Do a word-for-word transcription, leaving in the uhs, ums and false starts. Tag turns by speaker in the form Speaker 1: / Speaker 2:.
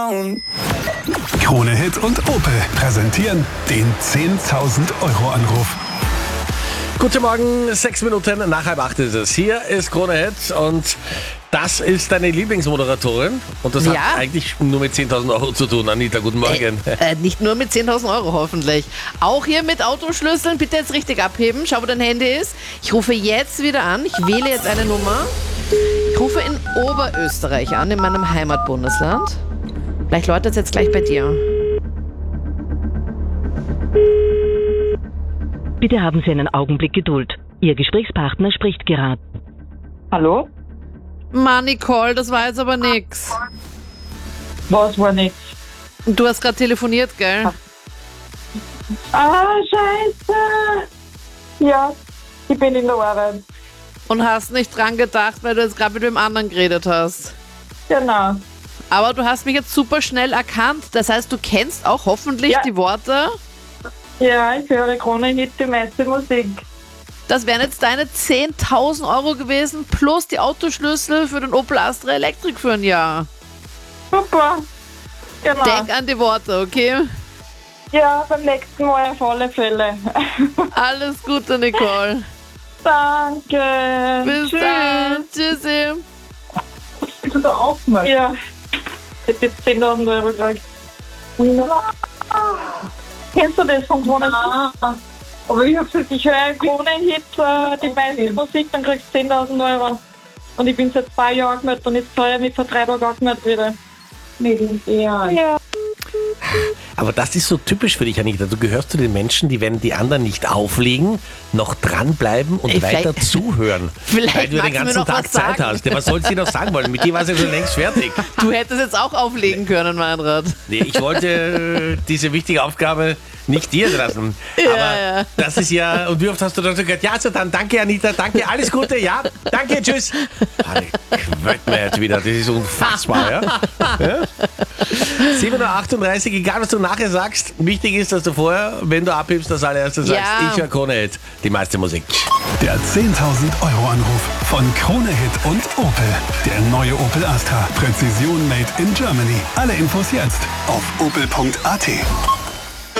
Speaker 1: down.
Speaker 2: Krone Hit und Opel präsentieren den zehntausend Euro Anruf.
Speaker 3: Guten Morgen, sechs Minuten nach halb acht ist es. Hier ist Krone Hit und das ist deine Lieblingsmoderatorin. Und das
Speaker 4: Ja.
Speaker 3: hat eigentlich nur mit zehntausend Euro zu tun. Anita, guten Morgen.
Speaker 4: Äh, äh, nicht nur mit zehntausend Euro hoffentlich. Auch hier mit Autoschlüsseln. Bitte jetzt richtig abheben. Schau, wo dein Handy ist. Ich rufe jetzt wieder an. Ich wähle jetzt eine Nummer. Ich rufe in Oberösterreich an, in meinem Heimatbundesland. Vielleicht läutet es jetzt gleich bei dir.
Speaker 5: Bitte haben Sie einen Augenblick Geduld. Ihr Gesprächspartner spricht gerade.
Speaker 6: Hallo?
Speaker 4: Mann, Nicole, das war jetzt aber nix.
Speaker 6: Was war nix?
Speaker 4: Du hast gerade telefoniert, gell?
Speaker 6: Ah, scheiße! Ja, ich bin in der Arbeit.
Speaker 4: Und hast nicht dran gedacht, weil du jetzt gerade mit dem anderen geredet hast.
Speaker 6: Genau.
Speaker 4: Aber du hast mich jetzt super schnell erkannt. Das heißt, du kennst auch hoffentlich
Speaker 6: Ja.
Speaker 4: die Worte.
Speaker 6: Ja, ich höre Krone Hit, die meiste Musik.
Speaker 4: Das wären jetzt deine zehntausend Euro gewesen, plus die Autoschlüssel für den Opel Astra Electric für ein Jahr.
Speaker 6: Super. Genau.
Speaker 4: Denk an die Worte, okay?
Speaker 6: Ja, beim nächsten Mal auf alle Fälle.
Speaker 4: Alles Gute, Nicole.
Speaker 6: Danke.
Speaker 4: Bis
Speaker 6: Tschüss.
Speaker 4: dann. Tschüssi.
Speaker 6: Bist du da aufgemacht? Ja. Ich hab jetzt zehntausend Euro gekriegt. Kennst du das von Krone Hit? Aber ich hab gesagt, ich höre Krone Hit, äh, die meiste Musik, dann kriegst du zehntausend Euro. Und ich bin seit zwei Jahren angemeldet und jetzt soll ich mich vor drei Tagen angemeldet wieder. Ja. Ja.
Speaker 3: Aber das ist so typisch für dich, Anita. Du gehörst zu den Menschen, die, wenn die anderen nicht auflegen, noch dranbleiben und
Speaker 4: Ey,
Speaker 3: weiter
Speaker 4: vielleicht-
Speaker 3: zuhören.
Speaker 4: vielleicht
Speaker 3: weil du den
Speaker 4: magst du mir
Speaker 3: ganzen
Speaker 4: noch
Speaker 3: Tag
Speaker 4: was
Speaker 3: Zeit
Speaker 4: sagen.
Speaker 3: hast. Ja, was soll sie noch sagen wollen? Mit dir war sie schon längst fertig.
Speaker 4: Du hättest jetzt auch auflegen können, Meinrad.
Speaker 3: Nee, ich wollte äh, diese wichtige Aufgabe nicht dir lassen.
Speaker 4: Ja,
Speaker 3: Aber
Speaker 4: ja.
Speaker 3: das ist ja, und wie oft hast du dann so gesagt, ja, also dann danke Anita, danke, alles Gute, ja, danke, tschüss. Ah, die quält mir jetzt wieder, das ist unfassbar, ja. ja? sieben Uhr achtunddreißig, egal was du nachher sagst, wichtig ist, dass du vorher, wenn du abhebst, das allererste sagst,
Speaker 4: Ja.
Speaker 3: ich höre Krone Hit, die meiste Musik.
Speaker 2: Der zehntausend Euro Anruf von Krone Hit und Opel. Der neue Opel Astra. Präzision made in Germany. Alle Infos jetzt auf opel punkt a t.